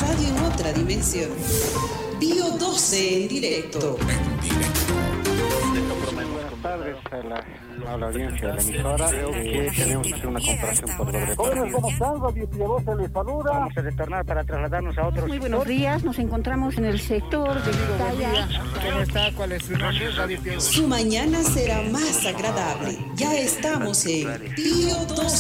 radio en otra dimensión. Bio 12 en directo. Buenas tardes a la audiencia de la emisora. Creo que tenemos que hacer una comparación por doble Jóvenes, ¿cómo están? Radio Piedad se les saluda. Vamos a retornar para trasladarnos a otros. Muy buenos días, nos encontramos en el sector de Vizcaya. ¿Cómo está? ¿Cuál es su nombre? Radio Piedad. Su mañana será más agradable. Ya estamos en Bio 12.